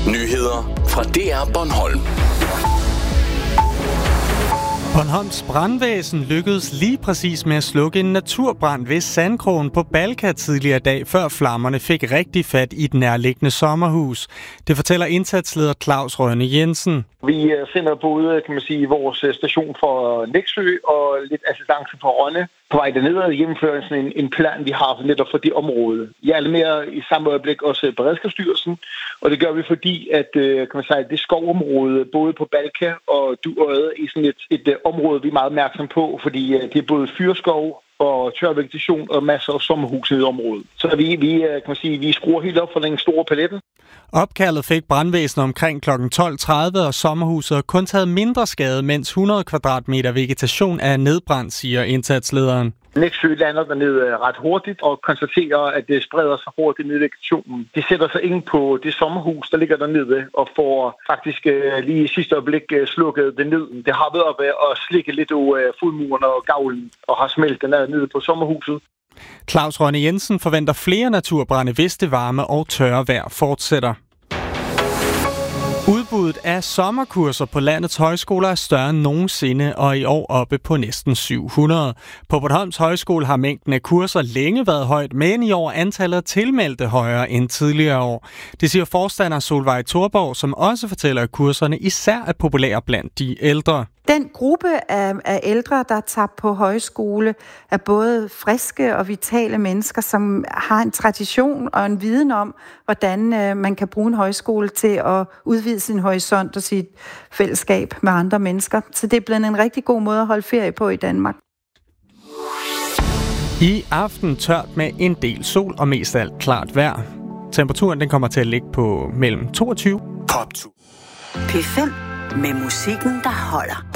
Nyheder fra DR Bornholm. Bornholms brandvæsen lykkedes lige præcis med at slukke en naturbrand ved Sandkrogen på Balka tidligere i dag, før flammerne fik rigtig fat i den nærliggende sommerhus. Det fortæller indsatsleder Claus Rønne Jensen. Vi finder både, kan man sige, vores station for Nexø og lidt assistance for Rønne på vej derned og gennemføre sådan en plan, vi har netop for det område. Jeg er mere i samme øjeblik også Beredskabsstyrelsen, og det gør vi fordi, at kan man sige, det skovområde, både på Balka og Duodde, er sådan et område, vi er meget opmærksom på, fordi det er både fyrskov og tør vegetation og masser af sommerhuse i området. Så vi skruer helt op for den store paletten. Opkaldet fik brandvæsenet omkring kl. 12.30, og sommerhuset har kun taget mindre skade, mens 100 kvadratmeter vegetation er nedbrændt, siger indsatslederen. Nexø lander dernede ret hurtigt og konstaterer, at det spreder sig hurtigt ned i vegetationen. De sætter sig ind på det sommerhus, der ligger dernede, og får faktisk lige i sidste øjeblik slukket det ned. Det har været oppe og slikket lidt af fodmurene og gavlen og har smeltet ned på sommerhuset. Claus Rønne Jensen forventer flere naturbrande, hvis det varme og tørre vejr fortsætter. Udbuddet af sommerkurser på landets højskoler er større end nogensinde, og i år oppe på næsten 700. På Bornholms Højskole har mængden af kurser længe været højt, men i år er antallet af tilmeldte højere end tidligere år. Det siger forstander Solveig Thorborg, som også fortæller, at kurserne især er populære blandt de ældre. Den gruppe af ældre, der tager på højskole, er både friske og vitale mennesker, som har en tradition og en viden om, hvordan man kan bruge en højskole til at udvide sin horisont og sit fællesskab med andre mennesker. Så det er blevet en rigtig god måde at holde ferie på i Danmark. I aften tørt med en del sol og mest alt klart vejr. Temperaturen den kommer til at ligge på mellem 22 Poptur. P5 med musikken, der holder.